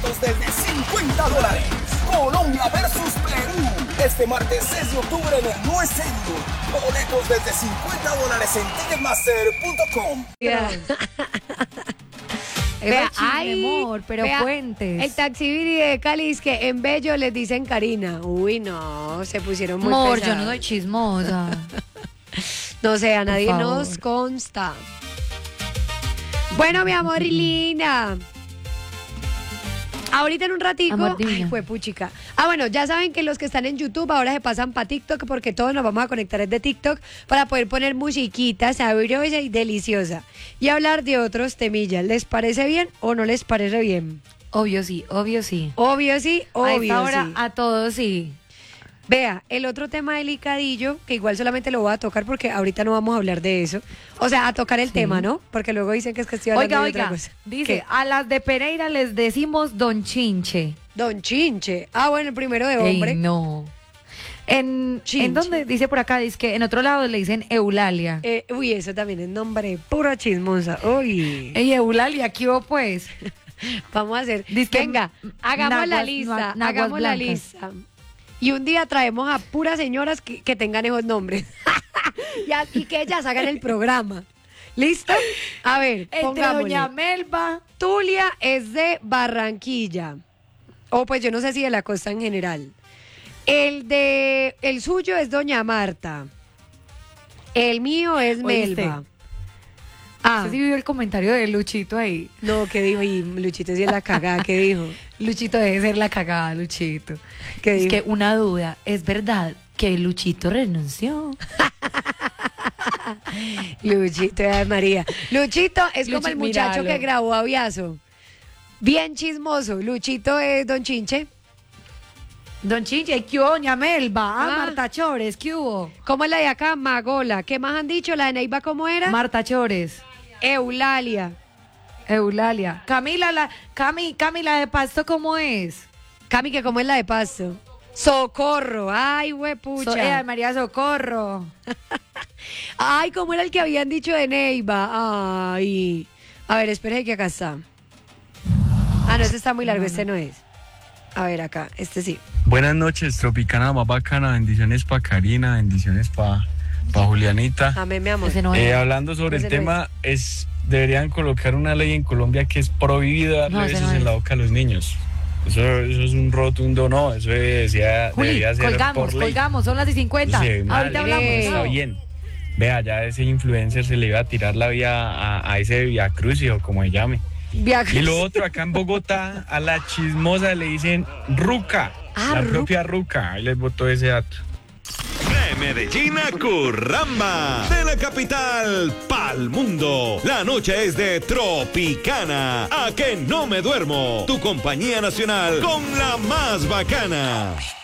Desde $50. Colombia versus Perú. Este martes 6 de octubre en el No Estadio. Boletos desde $50 en ticketmaster.com. Vea, amor, pero vea, fuentes. El taxibiri de Cali es que en Bello les dicen Karina. Uy, no, se pusieron muy Amor, yo pesados. no soy chismosa. No sé, a nadie favor. nos consta. Bueno, mi amor y linda. Ahorita en un ratico, Amor divina. ay, fue puchica. Bueno, ya saben que los que están en YouTube ahora se pasan para TikTok porque todos nos vamos a conectar desde TikTok para poder poner musiquita sabrosa y deliciosa y hablar de otros temillas. ¿Les parece bien o no les parece bien? Obvio sí, obvio sí. Obvio sí, A obvio esta hora sí. a todos sí. Vea, el otro tema delicadillo, que igual solamente lo voy a tocar porque ahorita no vamos a hablar de eso. O sea, a tocar el tema, ¿no? Porque luego dicen que es que estoy hablando de otra cosa. Dice, ¿Qué? a las de Pereira les decimos Don Chinche. Don Chinche. Bueno, el primero de hombre. Ey, no. ¿En Chinche. dónde? Dice por acá, dice que en otro lado le dicen Eulalia. Uy, eso también es nombre pura chismosa. Uy. Ey, Eulalia, ¿qué hubo pues? Vamos a hacer. Dice que Venga, hagamos la naguas- lista. naguas Hagamos la blancas. lista. Y un día traemos a puras señoras que tengan esos nombres. y que ellas hagan el programa. ¿Listo? A ver, Entre pongámosle. Doña Melba. Tulia es de Barranquilla. O pues yo no sé si de la costa en general. El suyo es Doña Marta. El mío es ¿Oíste? Melba. ¿Usted sí vio el comentario de Luchito ahí? No, ¿qué dijo? Y Luchito sí es la cagada, ¿qué dijo? Luchito debe ser la cagada, Luchito. ¿Qué Es dijo? que una duda, ¿es verdad que Luchito renunció? Luchito, ay María. Luchito es como el muchacho míralo. que grabó Aviazo. Bien chismoso. Luchito es Don Chinche. Don Chinche, ¿qué hubo, Doña Melba? Ah. Marta Chores, ¿qué hubo? ¿Cómo es la de acá? Magola. ¿Qué más han dicho? ¿La de Neiva cómo era? Marta Chores, Eulalia. Eulalia. Camila, Camila de Pasto, ¿cómo es? Cami, ¿que cómo es la de Pasto? Socorro. Ay, huepucha. María Socorro. Ay, ¿cómo era el que habían dicho de Neiva? Ay. A ver, espere que acá está. No, este está muy largo, este no es. A ver, acá, este sí. Buenas noches, Tropicana más bacana, bendiciones para Karina, bendiciones para Julianita. Amén, mi amor. Ese no es. Hablando sobre Ese el no tema, deberían colocar una ley en Colombia que es prohibido darle No, ese besos no en es. la boca a los niños. Eso es un rotundo no, eso debería Juli, ser colgamos, por ley. colgamos, son las de 50. Sí, mal, Ahorita hablamos. Eh, está chao. bien. Vea, ya ese influencer se le iba a tirar la vía a ese Via Crucis o como se llame. Viajes. Y lo otro, acá en Bogotá, a la chismosa le dicen ruca. La Ruca. propia ruca. Ahí les botó ese dato. De Medellín a Curramba, de la capital pa'l mundo. La noche es de Tropicana. A que no me duermo. Tu compañía nacional con la más bacana.